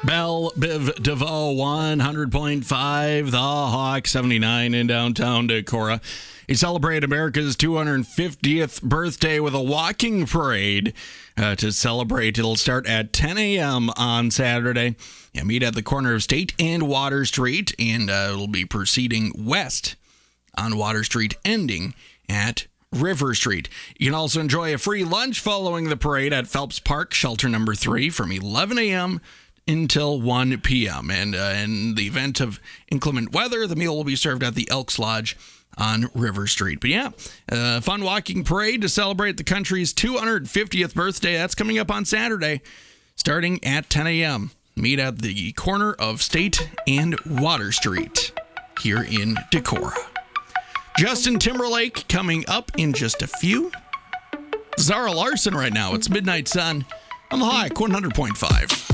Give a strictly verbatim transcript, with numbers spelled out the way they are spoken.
Bell Biv DeVoe one hundred point five, The Hawk seventy-nine in downtown Decorah. They celebrate America's two hundred fiftieth birthday with a walking parade uh, to celebrate. It'll start at ten a.m. on Saturday. Yeah, meet at the corner of State and Water Street, and uh, it'll be proceeding west on Water Street, ending at River Street. You can also enjoy a free lunch following the parade at Phelps Park, shelter number three, from eleven a.m. until one p.m. And uh, in the event of inclement weather, the meal will be served at the Elks Lodge on River Street. But yeah, a fun walking parade to celebrate the country's two hundred fiftieth birthday. That's coming up on Saturday, starting at ten a.m. Meet at the corner of State and Water Street here in Decorah. Justin Timberlake coming up in just a few. Zara Larson right now. It's Midnight Sun on the Hawk one hundred point five.